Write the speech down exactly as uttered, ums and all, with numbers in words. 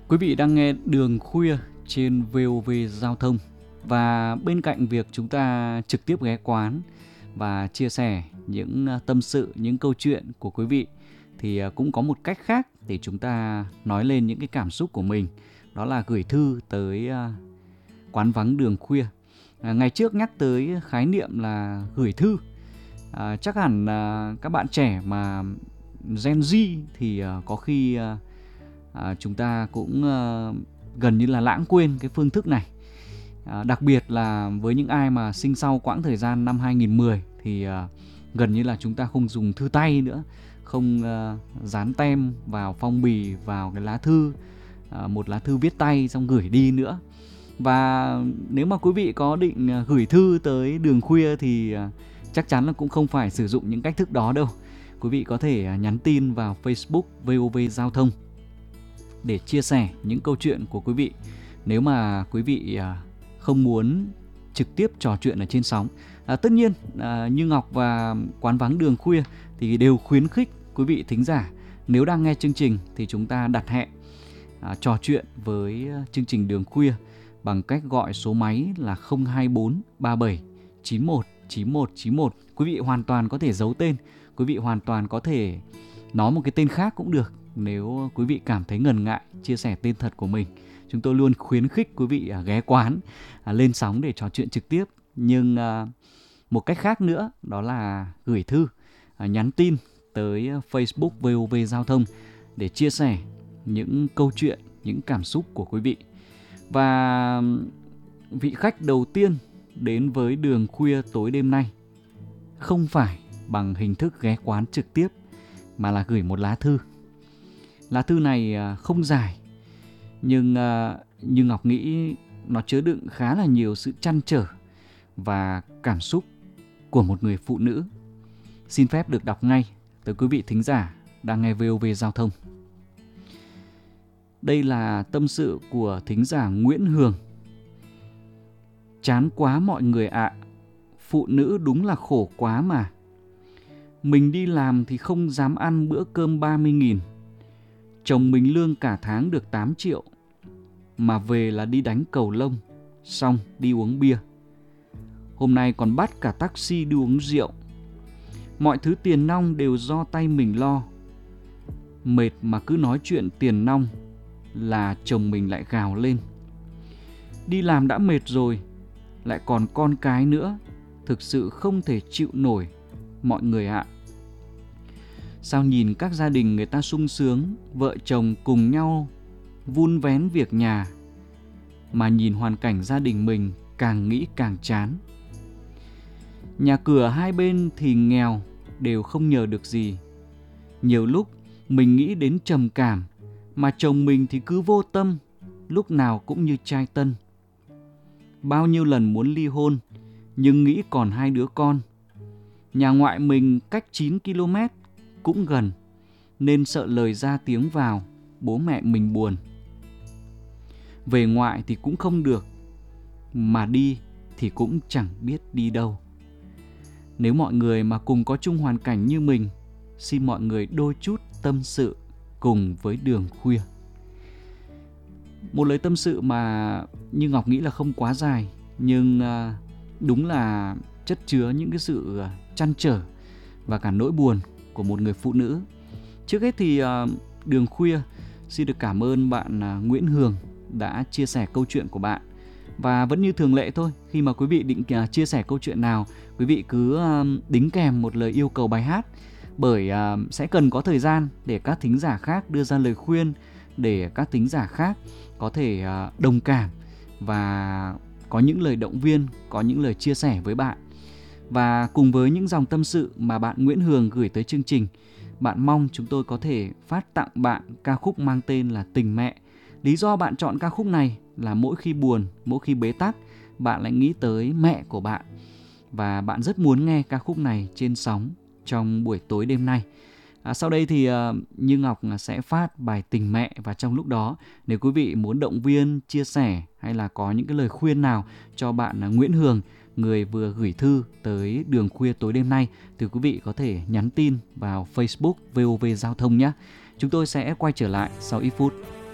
Quý vị đang nghe Đường Khuya trên vê o vê Giao thông. Và bên cạnh việc chúng ta trực tiếp ghé quán và chia sẻ những tâm sự, những câu chuyện của quý vị, thì cũng có một cách khác để chúng ta nói lên những cái cảm xúc của mình. Đó là gửi thư tới quán vắng Đường Khuya. à, Ngày trước nhắc tới khái niệm là gửi thư, à, chắc hẳn à, các bạn trẻ mà Gen Z thì à, có khi à, à, chúng ta cũng à, gần như là lãng quên cái phương thức này. à, Đặc biệt là với những ai mà sinh sau quãng thời gian năm hai nghìn mười thì à, gần như là chúng ta không dùng thư tay nữa, không à, dán tem vào phong bì, vào cái lá thư, à, một lá thư viết tay xong gửi đi nữa. Và nếu mà quý vị có định gửi thư tới Đường Khuya thì chắc chắn là cũng không phải sử dụng những cách thức đó đâu. Quý vị có thể nhắn tin vào Facebook vê o vê Giao thông để chia sẻ những câu chuyện của quý vị. Nếu mà quý vị không muốn trực tiếp trò chuyện ở trên sóng, à, tất nhiên à, Như Ngọc và quán vắng Đường Khuya thì đều khuyến khích quý vị thính giả, nếu đang nghe chương trình thì chúng ta đặt hẹn à, trò chuyện với chương trình Đường Khuya bằng cách gọi số máy là không hai bốn ba bảy chín một chín một chín một. Quý vị hoàn toàn có thể giấu tên, quý vị hoàn toàn có thể nói một cái tên khác cũng được. Nếu quý vị cảm thấy ngần ngại chia sẻ tên thật của mình, chúng tôi luôn khuyến khích quý vị ghé quán, lên sóng để trò chuyện trực tiếp. Nhưng một cách khác nữa đó là gửi thư, nhắn tin tới Facebook vê o vê Giao thông để chia sẻ những câu chuyện, những cảm xúc của quý vị. Và vị khách đầu tiên đến với Đường Khuya tối đêm nay không phải bằng hình thức ghé quán trực tiếp, mà là gửi một lá thư. Lá thư này không dài, nhưng Như Ngọc nghĩ nó chứa đựng khá là nhiều sự trăn trở và cảm xúc của một người phụ nữ. Xin phép được đọc ngay tới quý vị thính giả đang nghe vê o vê Giao thông. Đây là tâm sự của thính giả Nguyễn Hường. Chán quá mọi người ạ, à. Phụ nữ đúng là khổ quá mà. Mình đi làm thì không dám ăn bữa cơm ba mươi nghìn. Chồng mình lương cả tháng được tám triệu, mà về là đi đánh cầu lông, xong đi uống bia. Hôm nay còn bắt cả taxi đi uống rượu. Mọi thứ tiền nong đều do tay mình lo. Mệt mà cứ nói chuyện tiền nong là chồng mình lại gào lên. Đi làm đã mệt rồi, lại còn con cái nữa, thực sự không thể chịu nổi mọi người ạ. Sao nhìn các gia đình người ta sung sướng, vợ chồng cùng nhau vun vén việc nhà, mà nhìn hoàn cảnh gia đình mình càng nghĩ càng chán. Nhà cửa hai bên thì nghèo, đều không nhờ được gì. Nhiều lúc mình nghĩ đến trầm cảm, mà chồng mình thì cứ vô tâm, lúc nào cũng như trai tân. Bao nhiêu lần muốn ly hôn, nhưng nghĩ còn hai đứa con. Nhà ngoại mình cách chín ki lô mét, cũng gần, nên sợ lời ra tiếng vào, bố mẹ mình buồn. Về ngoại thì cũng không được, mà đi thì cũng chẳng biết đi đâu. Nếu mọi người mà cùng có chung hoàn cảnh như mình, xin mọi người đôi chút tâm sự cùng với Đường Khuya. Một lời tâm sự mà Như Ngọc nghĩ là không quá dài, nhưng đúng là chất chứa những cái sự trăn trở và cả nỗi buồn của một người phụ nữ. Trước hết thì Đường Khuya xin được cảm ơn bạn Nguyễn Hường đã chia sẻ câu chuyện của bạn. Và vẫn như thường lệ thôi, khi mà quý vị định chia sẻ câu chuyện nào, quý vị cứ đính kèm một lời yêu cầu bài hát, bởi sẽ cần có thời gian để các thính giả khác đưa ra lời khuyên, để các thính giả khác có thể đồng cảm và có những lời động viên, có những lời chia sẻ với bạn. Và cùng với những dòng tâm sự mà bạn Nguyễn Hường gửi tới chương trình, bạn mong chúng tôi có thể phát tặng bạn ca khúc mang tên là Tình Mẹ. Lý do bạn chọn ca khúc này là mỗi khi buồn, mỗi khi bế tắc, bạn lại nghĩ tới mẹ của bạn. Và bạn rất muốn nghe ca khúc này trên sóng trong buổi tối đêm nay. À, sau đây thì uh, Như Ngọc sẽ phát bài Tình Mẹ, và trong lúc đó nếu quý vị muốn động viên, chia sẻ hay là có những cái lời khuyên nào cho bạn Nguyễn Hường, người vừa gửi thư tới Đường Khuya tối đêm nay, thì quý vị có thể nhắn tin vào Facebook vê o vê Giao thông nhé. Chúng tôi sẽ quay trở lại sau ít phút.